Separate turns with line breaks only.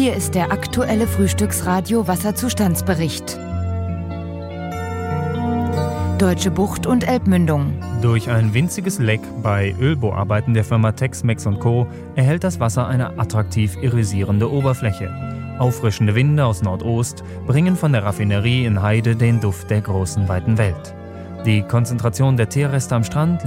Hier ist der aktuelle Frühstücksradio-Wasserzustandsbericht. Deutsche Bucht und Elbmündung.
Durch ein winziges Leck bei Ölbohrarbeiten der Firma Tex-Mex & Co. erhält das Wasser eine attraktiv irisierende Oberfläche. Auffrischende Winde aus Nordost bringen von der Raffinerie in Heide den Duft der großen, weiten Welt. Die Konzentration der Teerreste am Strand